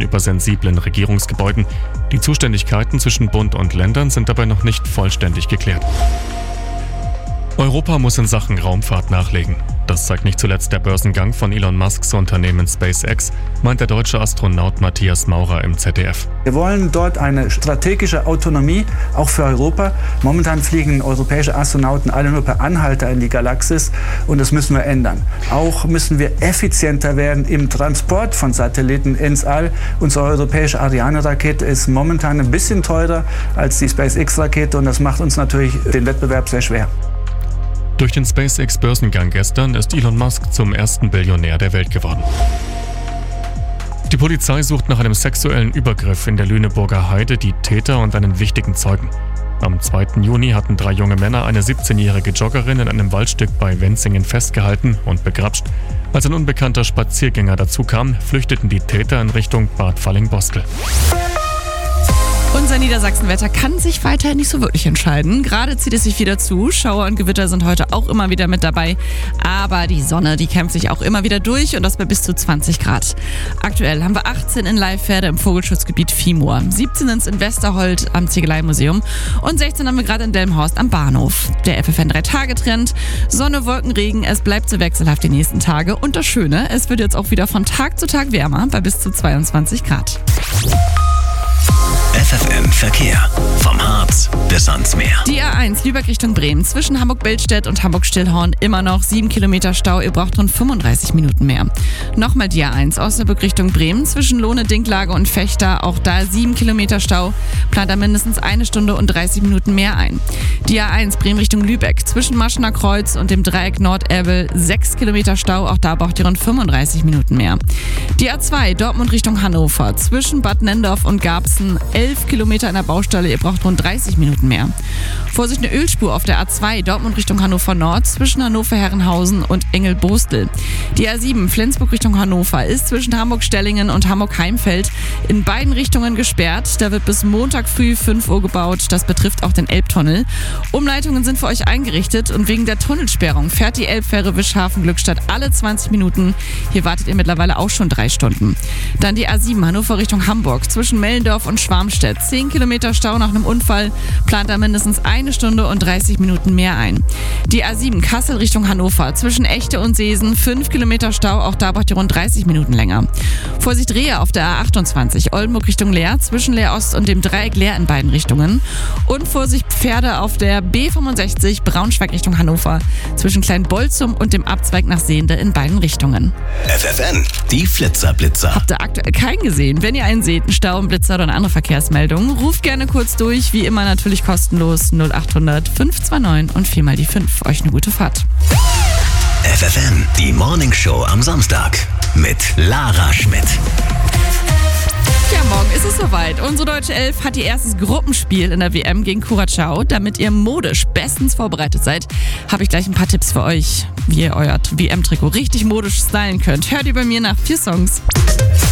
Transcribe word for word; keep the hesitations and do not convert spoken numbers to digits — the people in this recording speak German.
über sensiblen Regierungsgebäuden. Die Zuständigkeiten zwischen Bund und Ländern sind dabei noch nicht vollständig geklärt. Europa muss in Sachen Raumfahrt nachlegen. Das zeigt nicht zuletzt der Börsengang von Elon Musks Unternehmen SpaceX, meint der deutsche Astronaut Matthias Maurer im Z D F. Wir wollen dort eine strategische Autonomie, auch für Europa. Momentan fliegen europäische Astronauten alle nur per Anhalter in die Galaxis und das müssen wir ändern. Auch müssen wir effizienter werden im Transport von Satelliten ins All. Unsere europäische Ariane-Rakete ist momentan ein bisschen teurer als die SpaceX-Rakete und das macht uns natürlich den Wettbewerb sehr schwer. Durch den SpaceX-Börsengang gestern ist Elon Musk zum ersten Billionär der Welt geworden. Die Polizei sucht nach einem sexuellen Übergriff in der Lüneburger Heide die Täter und einen wichtigen Zeugen. Am zweiten Juni hatten drei junge Männer eine siebzehnjährige Joggerin in einem Waldstück bei Wenzingen festgehalten und begrapscht. Als ein unbekannter Spaziergänger dazukam, flüchteten die Täter in Richtung Bad Falling-Bostel. Unser Niedersachsenwetter kann sich weiterhin nicht so wirklich entscheiden. Gerade zieht es sich wieder zu. Schauer und Gewitter sind heute auch immer wieder mit dabei. Aber die Sonne, die kämpft sich auch immer wieder durch und das bei bis zu zwanzig Grad. Aktuell haben wir achtzehn in Leiferde im Vogelschutzgebiet Viehmoor, siebzehn in Westerhold am Ziegeleimuseum und sechzehn haben wir gerade in Delmenhorst am Bahnhof. Der F F N drei Tage Trend, Sonne, Wolken, Regen, es bleibt so wechselhaft die nächsten Tage. Und das Schöne, es wird jetzt auch wieder von Tag zu Tag wärmer bei bis zu zweiundzwanzig Grad. F F N Verkehr. Vom Harz bis ans Meer. Die A eins Lübeck Richtung Bremen zwischen Hamburg-Billstedt und Hamburg-Stillhorn immer noch sieben Kilometer Stau. Ihr braucht rund fünfunddreißig Minuten mehr. Nochmal die A eins Osnabrück Richtung Bremen zwischen Lohne, Dinklage und Fechter. Auch da sieben Kilometer Stau. Plant da mindestens eine Stunde und dreißig Minuten mehr ein. Die A eins Bremen Richtung Lübeck zwischen Maschener Kreuz und dem Dreieck Norderbel sechs Kilometer Stau. Auch da braucht ihr rund fünfunddreißig Minuten mehr. Die A zwei Dortmund Richtung Hannover zwischen Bad Nendorf und Garbsen elf Kilometer in der Baustelle, ihr braucht rund dreißig Minuten mehr. Vorsicht, eine Ölspur auf der A zwei Dortmund Richtung Hannover Nord zwischen Hannover-Herrenhausen und Engel-Bostel. Die A sieben Flensburg Richtung Hannover ist zwischen Hamburg-Stellingen und Hamburg-Heimfeld in beiden Richtungen gesperrt. Da wird bis Montag früh fünf Uhr gebaut. Das betrifft auch den Elbtunnel. Umleitungen sind für euch eingerichtet und wegen der Tunnelsperrung fährt die Elbfähre Wischhafen-Glückstadt alle zwanzig Minuten. Hier wartet ihr mittlerweile auch schon drei Stunden. Dann die A sieben Hannover Richtung Hamburg zwischen Mellendorf und Schwarmstedt. zehn Kilometer Stau nach einem Unfall, plant da mindestens eine Stunde und dreißig Minuten mehr ein. Die A sieben Kassel Richtung Hannover zwischen Echte und Seesen, fünf Kilometer Stau, auch da braucht ihr rund dreißig Minuten länger. Vorsicht Rehe auf der A achtundzwanzig Oldenburg Richtung Leer, zwischen Leer Ost und dem Dreieck Leer in beiden Richtungen. Und Vorsicht Pferde auf der B fünfundsechzig Braunschweig Richtung Hannover, zwischen Kleinbolzum und dem Abzweig nach Sehnde in beiden Richtungen. F F N, die Flitzer-Blitzer. Habt ihr aktuell keinen gesehen? Wenn ihr einen seht, einen Stau, einen Blitzer oder eine andere Verkehrsmeldung, ruft gerne kurz durch, wie immer natürlich kostenlos null achthundert fünf zwei neun und viermal die fünf. Euch eine gute Fahrt. F F N, die Morning Show am Samstag mit Lara Schmidt. Ja, morgen ist es soweit. Unsere deutsche Elf hat ihr erstes Gruppenspiel in der W M gegen Curaçao. Damit ihr modisch bestens vorbereitet seid, habe ich gleich ein paar Tipps für euch, wie ihr euer W M-Trikot richtig modisch stylen könnt. Hört ihr bei mir nach vier Songs.